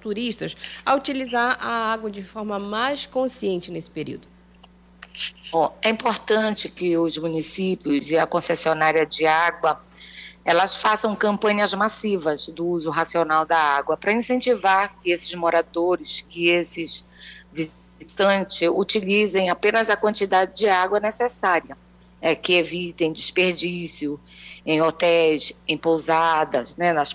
turistas a utilizar a água de forma mais consciente nesse período? Bom, é importante que os municípios e a concessionária de água elas façam campanhas massivas do uso racional da água para incentivar que esses moradores, que esses visitantes utilizem apenas a quantidade de água necessária, que evitem desperdício em hotéis, em pousadas, né, nas